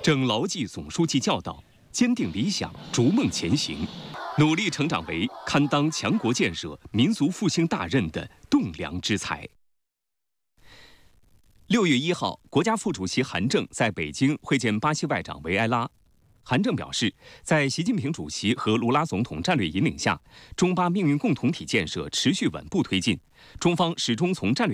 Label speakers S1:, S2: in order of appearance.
S1: 正牢记总书记教导，坚定理想，逐梦前行，努力成长为堪当强国建设、民族复兴大任的栋梁之才。6月1号，国家副主席韩正在北京会见巴西外长维埃拉。韩正表示，在习近平主席和卢拉总统战略引领下，中巴命运共同体建设持续稳步推进，中方始终从战略